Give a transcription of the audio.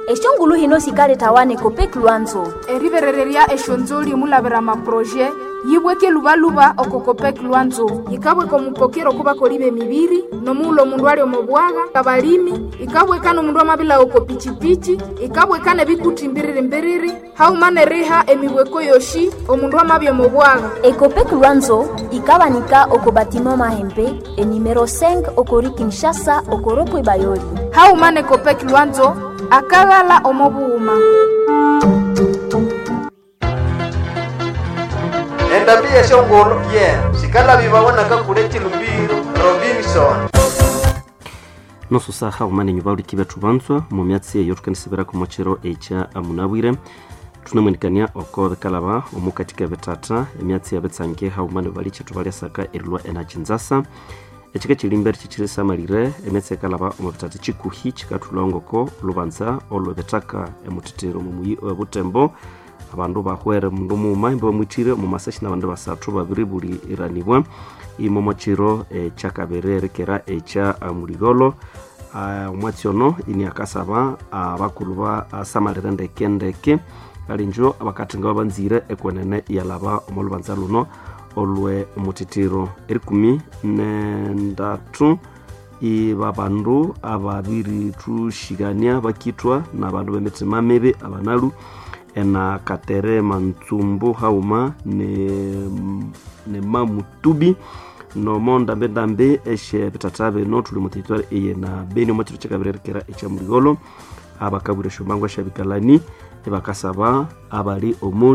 Eshongulu hino sikale tawane kopek Luanzo. Eriverereria eshonzoli mulavera maproje yibweke lubaluba okokopek Luanzo ikabwe komupokero kuba kolibe mibiri nomulo mundu ali omobwaga kabalimi ikabwe kano mundu amabila okopichipichi ikabwe kane bikuti mbiriri haumane riha emibweko yoshi omundu amabya omobwaga. Ekopek Luanzo ikabanika okobatimo mahembe enimero 5 okori Kinshasa okoropo Bayoli. Haumane kopek Luanzo akagala omobuuma. Endabia shongolo sikala bibabona kakuleti Lumbiro Robinson. Noso saha umane nyubali kibetu banzwa mu myatsi eyo tukanisibera ku mochero echa amunabwire tunamwenikania oko kalaba omukatika betata emyatsi yabetsange ha umane baliche tubalya saka erilwa enachinzasa echike chilimbere chichirisa malire emyatsi kalaba omubetata chikuhi chikatulongoko lubanza olwebetaka emutetero mumuyi obutembo abandu bahwere mundu muma imbo mwitire mu masashi n'abandu basatu babiri buri iranibwa imomochiro chakaberere kera echa Murigolo omwatsiono ini akasaba abakuluba samalire ndekendeke alinjo abakatenga banzire ekwenene yalaba omulubanza luno olwe mutitiro erikumi nendatu ibabandu ababiri tushigania bakitwa nabandu bemetima mebe abanalu ena katere mantsumbu hauma ne mamutubi no monda bedambe eshe betatabe no tuli mutitware eye na beni omotiro chakaberekera echa Murigolo abakabure shumangwa shabikalani ebakasaba abali omuli